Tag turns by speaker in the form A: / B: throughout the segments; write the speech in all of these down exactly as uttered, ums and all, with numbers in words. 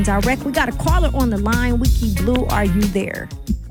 A: Direct. We got a caller on the line. Wiki Blue, are you there?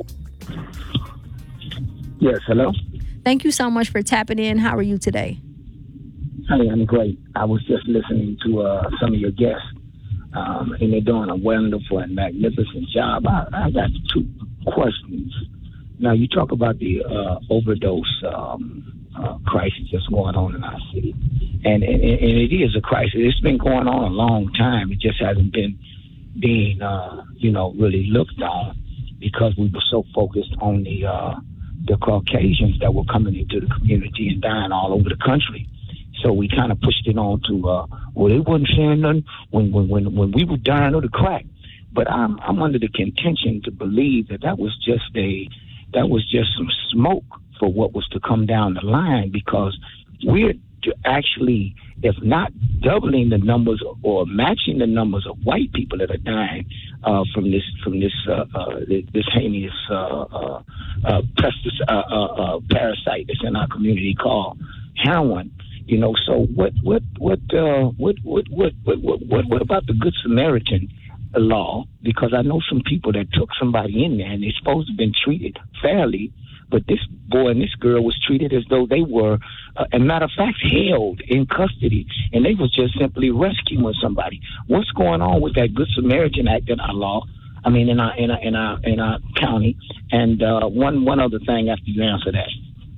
B: Yes, hello.
A: Thank you so much for tapping in. How are you today?
B: Hey, I'm great. I was just listening to uh, some of your guests, um, and they're doing a wonderful and magnificent job. I, I got two questions. Now, you talk about the uh, overdose um, uh, crisis that's going on in our city, and, and, and it is a crisis. It's been going on a long time. It just hasn't been being, uh, you know, really looked on because we were so focused on the uh, the Caucasians that were coming into the community and dying all over the country. So we kind of pushed it on to, uh, well, they wasn't saying nothing when, when, when, when we were dying of the crack. But I'm, I'm under the contention to believe that that was just a, that was just some smoke for what was to come down the line, because we're actually, if not doubling the numbers or matching the numbers of white people that are dying uh, from this from this uh, uh, this heinous uh, uh, uh, pestis- uh, uh, uh, parasite that's in our community called heroin. You know, so what what what uh, what, what what what what what what about the Good Samaritan law? Because I know some people that took somebody in there and they're supposed to have been treated fairly. But this boy and this girl was treated as though they were, uh, as a matter of fact, held in custody, and they was just simply rescuing somebody. What's going on with that Good Samaritan Act in our law? I mean, in our in our in our, in our county. And uh, one one other thing after you answer that.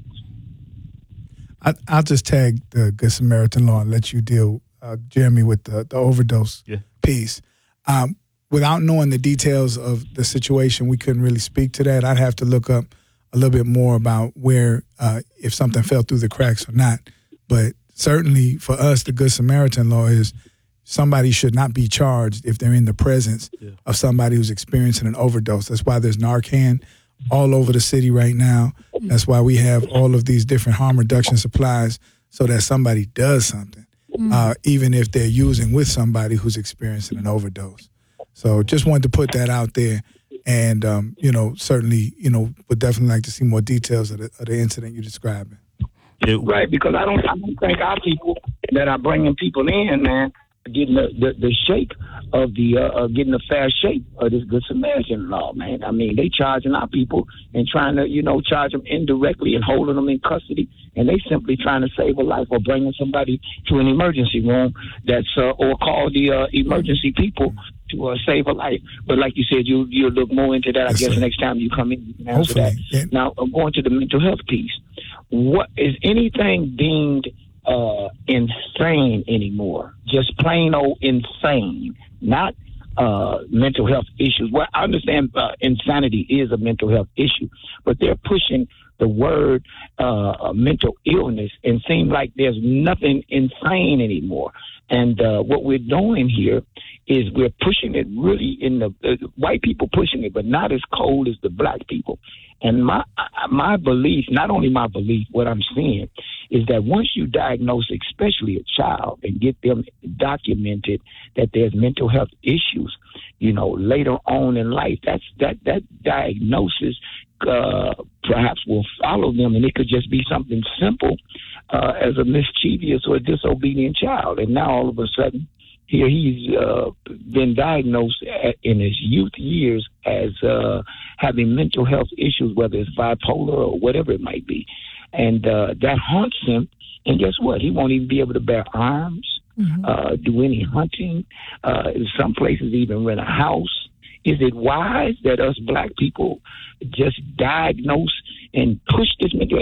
C: I, I'll just tag the Good Samaritan law and let you deal, uh, Jeremy, with the, the overdose
D: yeah.
C: piece. Um, without knowing the details of the situation, we couldn't really speak to that. I'd have to look up a little bit more about where, uh, if something fell through the cracks or not. But certainly for us, the Good Samaritan law is somebody should not be charged if they're in the presence yeah. of somebody who's experiencing an overdose. That's why there's Narcan all over the city right now. That's why we have all of these different harm reduction supplies so that somebody does something, mm. uh, even if they're using with somebody who's experiencing an overdose. So just wanted to put that out there. And, um, you know, certainly, you know, would definitely like to see more details of the, of the incident you're describing.
B: Right, because I don't, I don't think our people that are bringing people in, man, getting the, the, the shake of the, uh, uh, getting a fair shake of this Good Samaritan law, man. I mean, they charging our people and trying to, you know, charge them indirectly and holding them in custody, and they simply trying to save a life or bringing somebody to an emergency room that's, uh, or call the uh, emergency people to uh, save a life. But like you said, you, you'll look more into that, I yes, guess, sir. Next time you come in, you can answer Hopefully. that. Yeah. Now, I'm going to the mental health piece. What is anything deemed uh, insane anymore? Just plain old insane, not uh, mental health issues. Well, I understand uh, insanity is a mental health issue, but they're pushing the word uh, mental illness and seem like there's nothing insane anymore. And uh, what we're doing here is we're pushing it really in the uh, white people pushing it, but not as cold as the black people. And my my belief, not only my belief, what I'm seeing is that once you diagnose, especially a child, and get them documented that there's mental health issues, you know, later on in life, that's that that diagnosis uh, perhaps will follow them, and it could just be something simple uh, as a mischievous or disobedient child. And now all of a sudden, here he's uh, been diagnosed at, in his youth years as uh, having mental health issues, whether it's bipolar or whatever it might be. And uh, that haunts him. And guess what? He won't even be able to bear arms, mm-hmm. uh, do any hunting, uh, in some places even rent a house. Is it wise that us black people just diagnose and push this mental